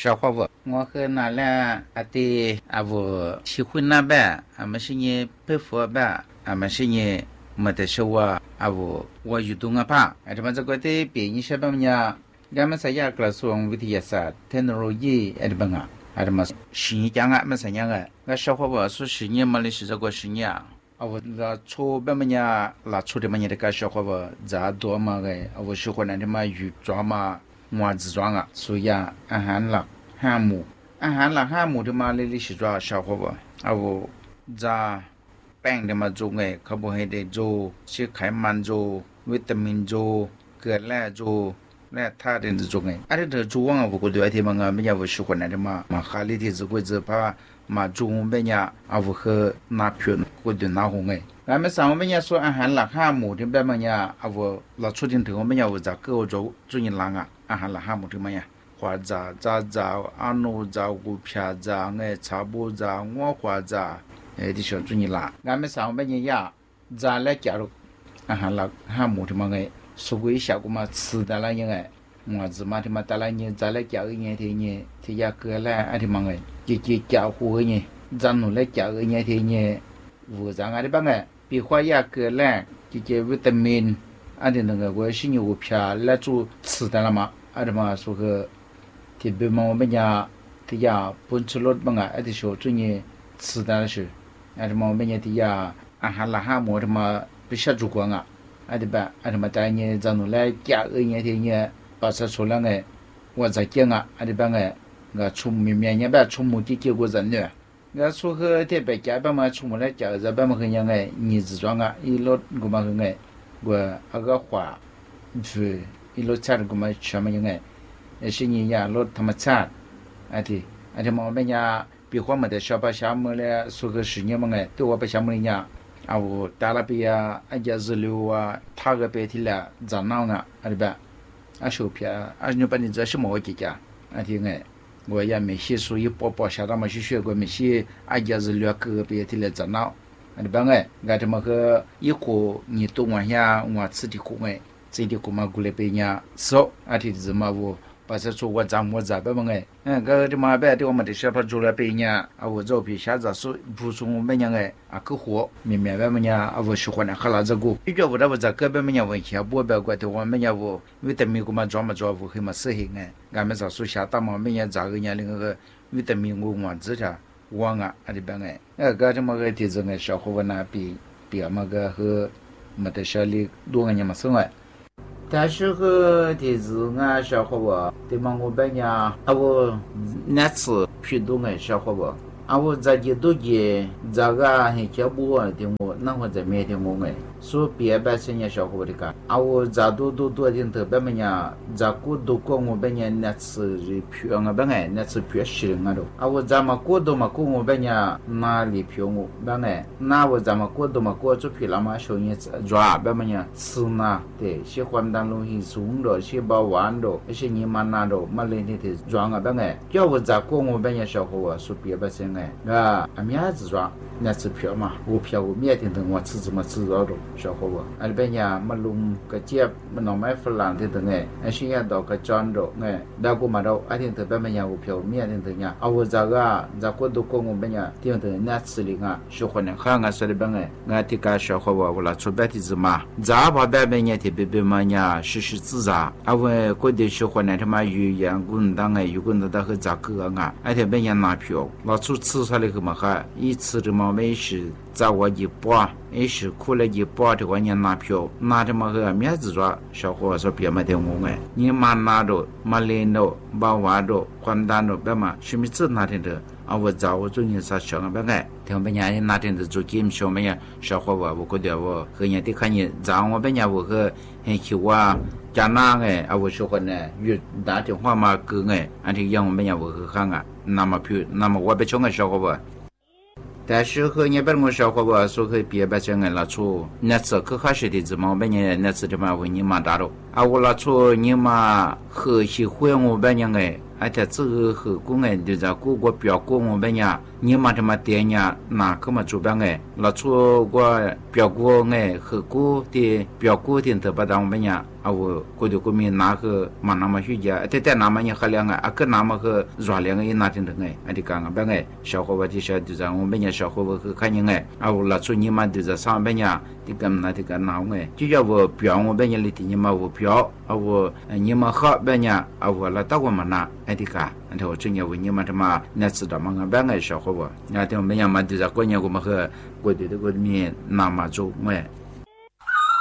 小伙子，我和那俩阿弟阿我喜欢那边，俺们是你佩服吧，俺们是你没得说阿我运动啊怕，俺这么这个的别人说什么呀？俺们是亚克斯文วิทยาศาสตร์เทคโนโลยีอะไรบ้างอ่ะอะไรมาสิ่งอย่างอ่ะมันสิ่งอย่างอ่ะก็小伙子说สิ่ง嘛的是这个สิ่ง啊。我那初别么呀，那初的么呀，这个小伙子咋多嘛个？我喜欢那的嘛鱼装嘛，丸子装啊，所以啊，俺喊了汉姆，俺喊了汉姆的嘛，那里是装小伙子，我咋病的嘛做个，可不还得做，是开满做，维他命做，铬来做。那他的这种哎，而且做完我觉得他们啊，没有我喜欢那的嘛，嘛哈里的这个这怕嘛做没呀，我和拿票我就拿红哎，俺们上面呀说俺喊拉哈姆的别么呀，我拉出点头我们呀我咋个我做你啷个，俺喊拉哈姆的么呀，花咋阿奴咋股票咋哎茶布咋我花咋，哎的小做你啷，俺们上面呀咋来加入，俺喊拉哈姆的么哎。说过一下过嘛，吃的那样哎，我子嘛他妈打那年再来教个年天年，他家过来俺他妈哎，就教活个年，咱弄来教个年天年，无上俺的帮哎，比花呀过来，就维他命，俺的那个我是牛皮来做吃的了嘛，俺他妈说个，特别嘛我们家，他家本吃肉嘛俺的说做你吃的是，俺他妈我们家他家俺还拉哈么他妈不下做光啊。阿的吧，阿他妈带你咱弄来加个年天年，把这出来个，我在讲啊，阿的吧个，我出明年吧出目的结果人呢，我出和特别加吧嘛出门来加这吧嘛个样个，你自装啊，一路个嘛个，我那个花，是一路差的个嘛什么样个，也是你呀路他妈差，阿的嘛我们呀，比花么的小把项目嘞，说个10年嘛个，对我把项目呀。我打了比啊，俺家日流啊，他个白天了，早闹啊，对吧？俺手片，俺就把你这什么我给家，俺听哎，我也没写书，一包下他们去学过没写，俺家日流个白天了早闹，对吧？哎，俺他妈个一个你多往下我吃的苦哎，这的苦嘛过来被人少，俺听是嘛我。把这做我咋办嘛哎，个他妈白的我们的小朋友来背呢，我照片下子说补充我们样哎，可活，明白么呀？我喜欢的喝了这个，比较我这我在隔壁么样问题，不别怪的我们呀我维他命我们专门我很么适应哎，俺们说下大毛们呀咋个呀那个维他命我知道，忘啊，对吧哎，个这么个体质哎，小伙伴那比么个和没得小里多个人么生哎。但是和的是俺小伙子，对嘛我本呀，我那次批动俺小伙子，我在这都去，这个很脚步的我，那会在每天我们说别百姓呀小伙子的干，我这多点特别么呀，这过多过我本呀那次的批我本哎，那次批10人了，我这么过多嘛过我本呀哪里批我本哎，那我这么过多嘛过就批了嘛，小人抓本么呀吃呢，对，喜欢当东西送的，喜把玩的，一些你嘛拿的，嘛来的抓我本哎，叫我这过我本呀小伙子说别百姓哎，俺们还是抓那次批嘛，我批我每天等我吃怎么吃到的。小伙子，俺边呀，马龙个接，马弄买弗兰的等哎，俺现在到个漳州哎，那个嘛到，俺听特别么样，我票面的等呀，我这个，这个都跟我们呀，听得那次里啊，小伙呢，看俺说的边哎，俺这个小伙子，我来出白的子嘛，咋把白边呀，特别么呀，实自然，我过的小伙呢，他妈语言滚当哎，有滚的和咋个啊，俺这边呀拿票，老出吃出来个嘛哈，一次的嘛没事。在我一包，也是苦了一包的话，你拿票，拿着么个面子说，小伙说别么的我哎，你妈拿着，妈来着，把娃着，还单着，别嘛，什么子拿天的，我找我做人啥小个别个，听别人拿天的做game小么呀，小伙我觉得我和人家看你，找我别人我和很喜欢。加拿哎，我说呢，越打电话嘛，哥哎，俺这样我们也我和看啊，那么票，那么我别抢个小伙不。但是和日本我小伙伴说和别把这个拿出，那次可开始的怎么半年那次的嘛为你蛮大了。 啊我拉出你嘛和喜欢我们样哎，而且这个和公哎就是各个表哥我们样，你嘛这么点呀，哪个嘛主办哎，拉出个表哥哎和哥的表哥的得不到我们样。啊，我过去过面拿个嘛那么学家，但那么也喝凉啊，个那么个热凉个也拿点的哎，啊，你讲啊，别个小伙伴的小就是我们家小伙伴去看人哎，啊，我拉出你嘛就是上边呀，这个那这个拿哎，就叫我表我边家里的你嘛我表，啊我你嘛喝边家，啊我拉到我们那，哎这个，然后今年我你嘛这么那知道嘛，别个小伙伴，那天我们家嘛就是过年我们和过去的过面那么做哎。